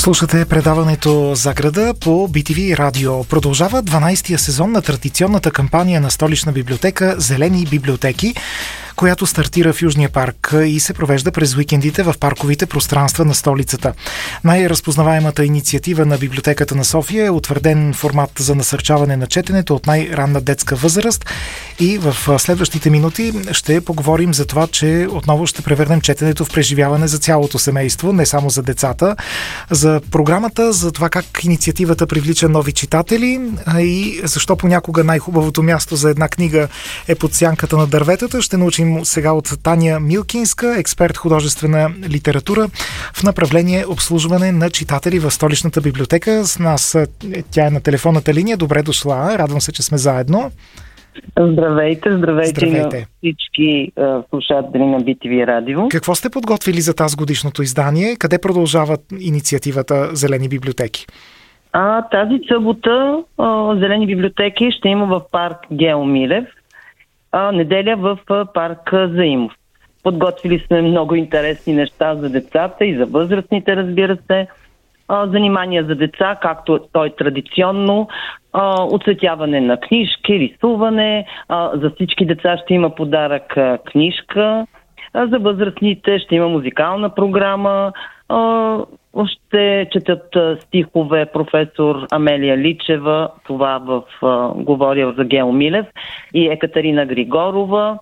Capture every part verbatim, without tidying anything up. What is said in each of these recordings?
Слушате предаването за града по Би Ти Ви радио. Продължава дванайстия сезон на традиционната кампания на Столична библиотека "Зелени библиотеки", която стартира в Южния парк и се провежда през уикендите в парковите пространства на столицата. Най-разпознаваемата инициатива на Библиотеката на София е утвърден формат за насърчаване на четенето от най-ранна детска възраст и в следващите минути ще поговорим за това, че отново ще превърнем четенето в преживяване за цялото семейство, не само за децата, за програмата, за това как инициативата привлича нови читатели и защо понякога най-хубавото място за една книга е под сянката на дърветата. Ще научим сега от Таня Милкинска, експерт художествена литература в направление обслужване на читатели в Столичната библиотека. С нас тя е на телефонната линия. Добре дошла. Радвам се, че сме заедно. Здравейте, здравейте, здравейте. На всички uh, слушатели на Би Ти Ви радио. Какво сте подготвили за тази годишното издание? Къде продължава инициативата Зелени библиотеки? А, тази събота uh, Зелени библиотеки ще има в парк Гео Милев, а неделя в парк Заимов. Подготвили сме много интересни неща за децата и за възрастните, разбира се. Занимания за деца, както той традиционно, оцветяване на книжки, рисуване. За всички деца ще има подарък книжка. За възрастните ще има музикална програма. Ще четат стихове професор Амелия Личева, това в говоря за Гео Милев, и Екатерина Григорова.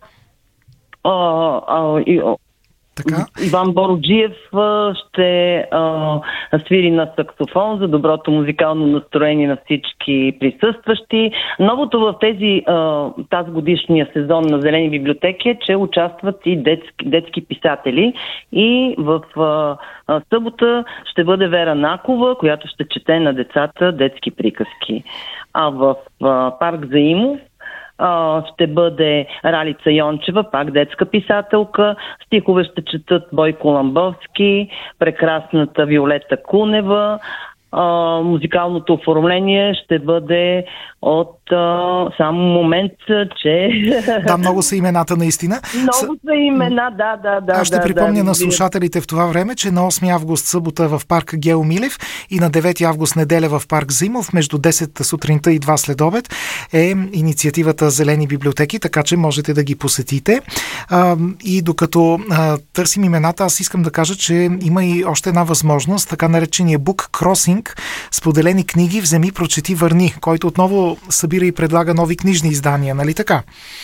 И Така. Иван Бороджиев ще а, свири на саксофон за доброто музикално настроение на всички присъстващи. Новото в тези а, тази годишния сезон на Зелени библиотеки е, че участват и детски, детски писатели. И в а, а, събота ще бъде Вера Накова, която ще чете на децата детски приказки. А в а, парк Заимов Uh, ще бъде Ралица Йончева, пак детска писателка. Стихове ще четат Бойко Ламбовски, прекрасната Виолета Кунева. Uh, музикалното оформление ще бъде от uh, само момент, че... Да, много са имената наистина. Много са имена, да, да, да. Аз ще да, припомня да, на слушателите в това време, че на осми август събота в парк Гео Милев и на девети август неделя в парк Заимов между десет сутринта и два след обед е инициативата Зелени библиотеки, така че можете да ги посетите. А, и докато а, търсим имената, аз искам да кажа, че има и още една възможност, така наречения Book Crossing, споделени книги, вземи, прочети, върни, който отново събира и предлага нови книжни издания, нали така?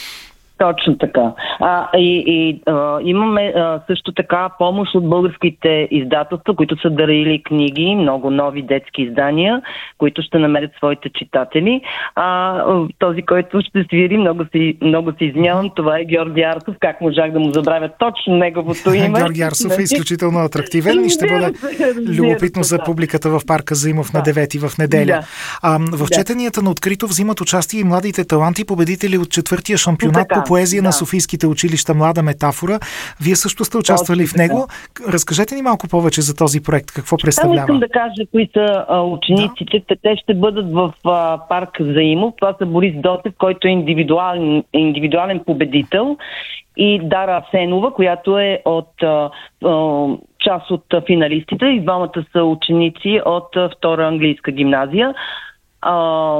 Точно така. А, и и а, имаме а, също така помощ от българските издателства, които са дарили книги, много нови детски издания, които ще намерят своите читатели. А, този, който ще свири, много се, много се извинявам, това е Георги Арсов. Как можах да му забравя точно неговото име? Георги Арсов е изключително атрактивен и ще бъде любопитно за публиката в парка Заимов на девети в неделя. Да. А, в четенията на открито взимат участие и младите таланти, победители от четвъртия шампионат по поезия да. на Софийските училища "Млада метафора". Вие също сте участвали в него. Разкажете ни малко повече за този проект. Какво представлява? Само искам да кажа кои са а, учениците. Да. Те ще бъдат в а, парк Заимов. Това са Борис Дотев, който е индивидуален, индивидуален победител, и Дара Асенова, която е от а, а, част от финалистите. И двамата са ученици от а, втора английска гимназия. А,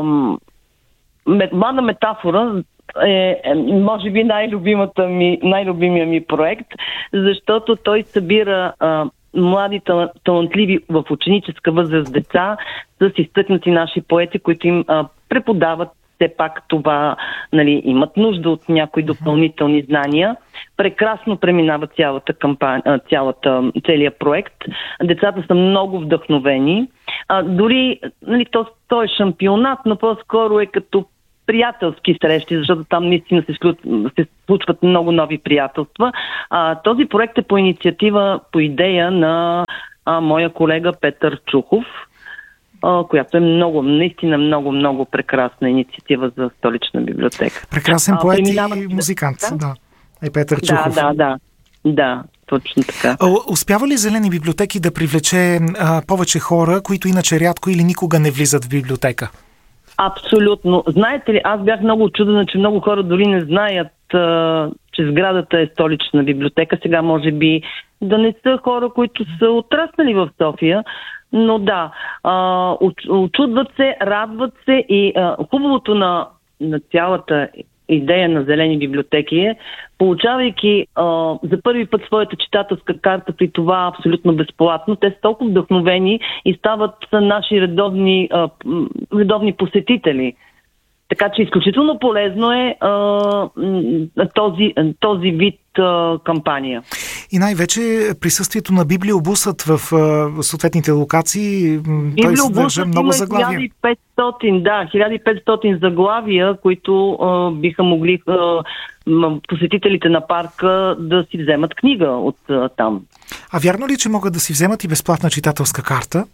"Млада метафора" е, е може би най-любимата ми, най-любимия ми проект, защото той събира а, млади талантливи в ученическа възраст деца с изтъкнати наши поети, които им а, преподават все пак това, нали, имат нужда от някои допълнителни знания. Прекрасно преминава цялата кампания, цялата, целият проект. Децата са много вдъхновени. А, дори, нали, то, то е шампионат, но по-скоро е като приятелски срещи, защото там наистина се, се случват много нови приятелства. А, този проект е по инициатива, по идея на а, моя колега Петър Чухов, а, която е много, наистина много, много прекрасна инициатива за Столична библиотека. Прекрасен поет а, преминават... и музикант, да, да. Е Петър Чухов. Да, да, да. Да, точно така. Успява ли Зелени библиотеки да привлече а, повече хора, които иначе рядко или никога не влизат в библиотека? Абсолютно. Знаете ли, аз бях много очудена, че много хора дори не знаят, а, че сградата е Столична библиотека. Сега може би да не са хора, които са отраснали в София, Но да, а, очудват се, радват се и а, хубавото на, на цялата идея на Зелени библиотеки е, получавайки а, за първи път своята читателска карта, при това абсолютно безплатно, те са толкова вдъхновени и стават наши редовни, а, редовни посетители. Така че изключително полезно е а, този, този вид а, кампания. И най-вече присъствието на библиобусът в а, съответните локации, той съдържа много заглавия. хиляда и петстотин, да, хиляда и петстотин заглавия, които а, биха могли а, посетителите на парка да си вземат книга от а, там. А вярно ли, че могат да си вземат и безплатна читателска карта?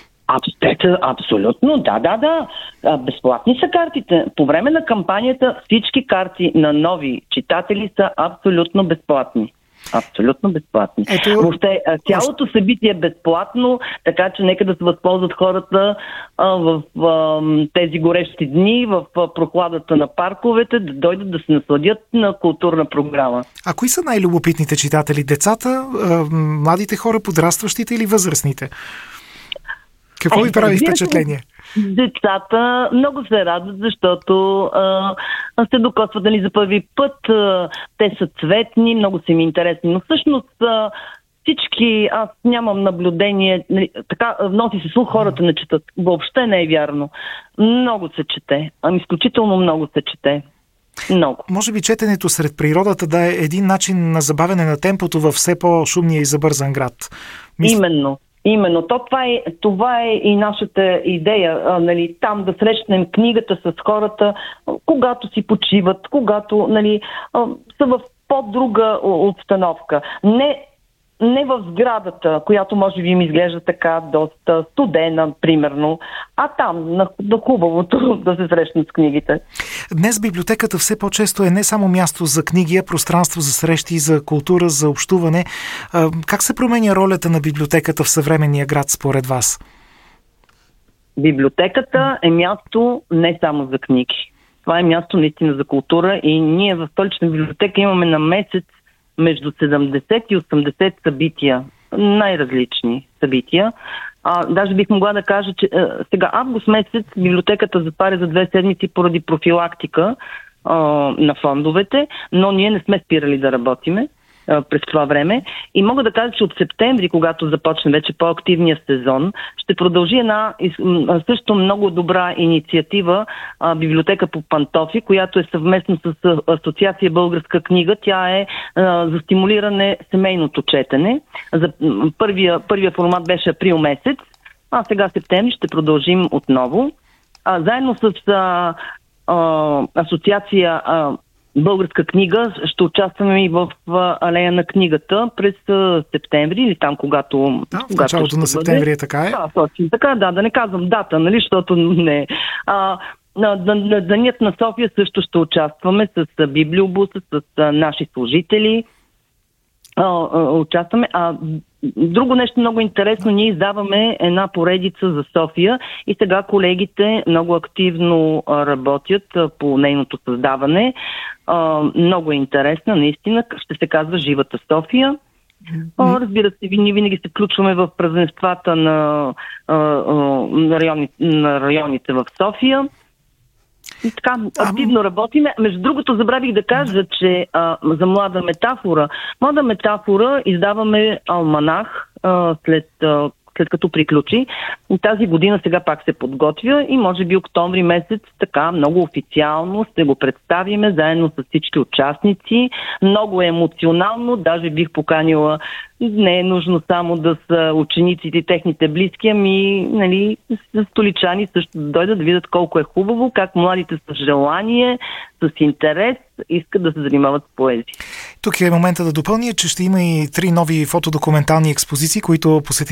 Абсолютно, да, да, да. Безплатни са картите. По време на кампанията всички карти на нови читатели са абсолютно безплатни. Абсолютно безплатни. Ето... Въобще, цялото събитие е безплатно, така че нека да се възползват хората а, в а, тези горещи дни, в а, прохладата на парковете, да дойдат да се насладят на културна програма. А кои са най-любопитните читатели? Децата, а, младите хора, подрастващите или възрастните? Какво ви прави впечатление? Децата много се радват, защото а, се докосват, дали, за първи път. А, те са цветни, много са ми интересни. Но всъщност а, всички, аз нямам наблюдение, нали, така носи се слух, хората не четат. Въобще не е вярно. Много се чете. Ами изключително много се чете. Много. Може би четенето сред природата да е един начин на забавяне на темпото във все по-шумния и забързан град. Мисля... Именно. Именно. То, това, е, това е и нашата идея, а, нали, там да срещнем книгата с хората, когато си почиват, когато, нали, а, са в по-друга обстановка. Не, не в сградата, която може би им изглежда така доста студена, примерно, а там, на, на хубавото да се срещнат с книгите. Днес библиотеката все по-често е не само място за книги, а пространство за срещи, за култура, за общуване. Как се променя ролята на библиотеката в съвременния град според вас? Библиотеката е място не само за книги. Това е място наистина за култура и ние в Столична библиотека имаме на месец между седемдесет и осемдесет събития, най-различни събития. А, даже бих могла да кажа, че а, сега август месец библиотеката затваря за две седмици поради профилактика а, на фондовете, но ние не сме спирали да работиме а, през това време. И мога да кажа, че от септември, когато започне вече по-активния сезон, ще продължи една също много добра инициатива а, Библиотека по пантофи, която е съвместно с Асоциация Българска книга. Тя е а, за стимулиране семейното четене. За първия, първия формат беше април месец, а сега септември ще продължим отново. А, заедно с а, а, Асоциация а, Българска книга ще участваме и в Алея на книгата през септември или там, когато... Да, в началото на септември е така е? Да, точно така, да, да не казвам дата, нали, защото не... А, на, на, на Денят на София също ще участваме с библиобуса, с а, наши служители. А, а, участваме. А друго нещо много интересно, ние издаваме една поредица за София и сега колегите много активно а, работят а, по нейното създаване. А, много е интересна, наистина. Ще се казва Живата София. А, разбира се, ние винаги се включваме в празненствата на, а, а, на, райони, на районите в София. И така, активно работиме. Между другото, забравих да кажа, че а, за Млада метафора, Млада метафора издаваме алманах а, след, а, след като приключи. И тази година сега пак се подготвя и може би октомври месец така много официално ще го представиме заедно с всички участници. Много е емоционално, даже бих поканила, не е нужно само да са учениците и техните близки, ами, нали, столичани също да дойдат да видят колко е хубаво, как младите с желание, с интерес искат да се занимават с поезия. Тук е момента да допълня, че ще има и три нови фотодокументални експозиции, които посетителите